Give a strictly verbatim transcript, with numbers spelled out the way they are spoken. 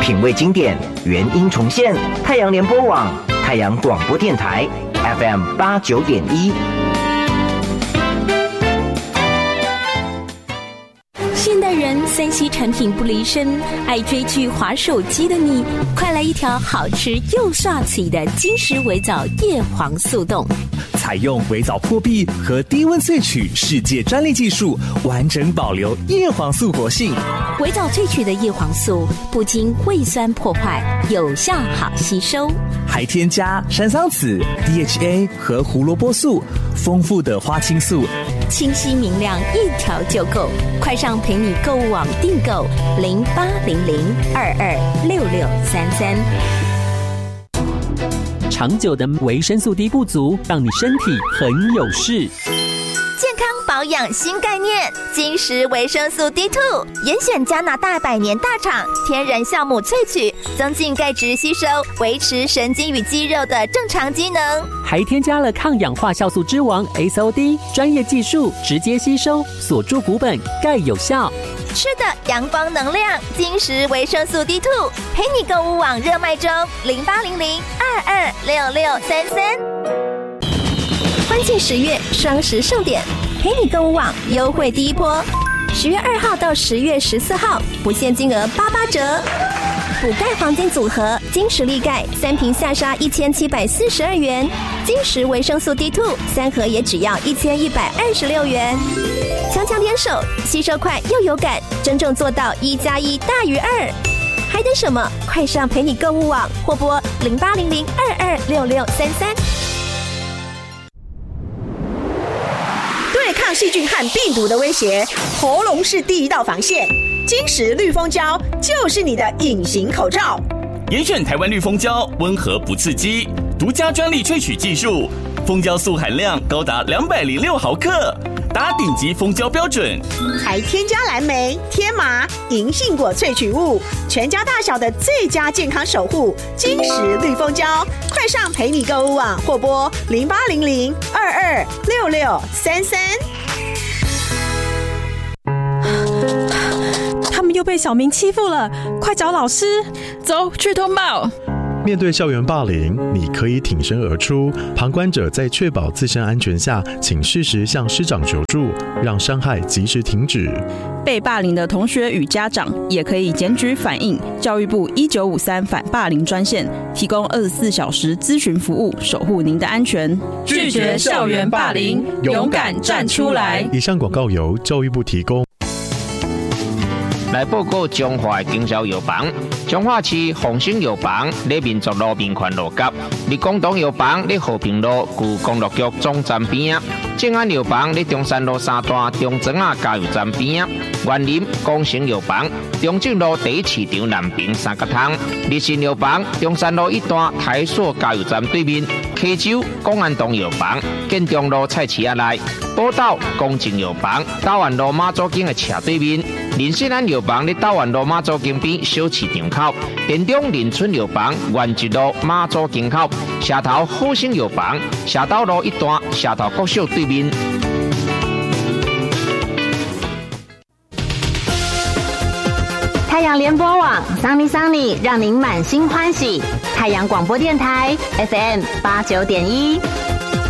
品味经典，原音重现。太阳联播网、太阳广播电台 F M 八九点一。 现代人三 C 产品不离身，爱追剧、滑手机的你，快来一条好吃又刷嘴的金石微藻叶黄素冻。 采用微藻破壁和低温萃取世界专利技术，完整保留叶黄素活性。 微藻萃取的叶黄素不经胃酸破坏，有效好吸收， 还添加山桑子、D H A 和胡萝卜素，丰富的花青素， 清晰明亮，一条就够。快上陪你购物网订购零八零零二二六六三三。 长久的维生素 D 不足，让你身体很有事。 健康保养新概念，金石维生素 D 二 严选加拿大百年大厂天然酵母萃取，增进钙质吸收，维持神经与肌肉的正常机能， 还添加了抗氧化酵素之王 S O D 专业技术，直接吸收，锁住骨本，钙有效。 吃的阳光能量，金石维生素 D 二 陪你购物网热卖中零八零零二二六六三三。欢庆十月双十盛典，陪你购物网优惠第一波，十月二号到十月十四号不限金额八八折。补钙黄金组合，金石力钙三瓶下杀一千七百四十二元，金石维生素 D 二 三盒也只要一千一百二十六元。强强联手，吸收快又有感，真正做到一加一大于二。还等什么？快上陪你购物网或拨零八零零二二六六三三。 对抗细菌和病毒的威胁，喉咙是第一道防线。金石绿蜂胶就是你的隐形口罩。 严选台湾绿蜂胶，温和不刺激，独家专利萃取技术，蜂胶素含量高达两百零六毫克，达顶级蜂胶标准。 还添加蓝莓、天麻、银杏果萃取物，全家大小的最佳健康守护。金石绿蜂胶，快上陪你购物网或拨零八零零二二六六三三。 他们又被小明欺负了，快找老师！ 走去通报。 面对校园霸凌，你可以挺身而出。旁观者在确保自身安全下，请适时向师长求助，让伤害及时停止。 被霸凌的同学与家长也可以检举反映教育部一九五三反霸凌专线，提供二十四小时咨询服务，守护您的安全。 拒绝校园霸凌，勇敢站出来。 以上广告由教育部提供。 来报告中华经销药房，中华市丰兴药房在民族路民权路甲，立广东药房在和平路旧公路局总站边，正安药房在中山路三段中庄仔加油站边，园林光成药房中正路第一市场南平三角汤，立信药房中山路一段台塑加油站对面，溪州公安东药房建中路菜市仔内，宝岛公正药房大湾路马祖径的斜对面。林信安药房在大湾路马祖径边小市场口，田中林村药房原一路马祖径口，社头好生药房社头路一段社头国小对面。 太阳联播网桑尼桑尼，让您满心欢喜。太阳广播电台 F M 八九点一。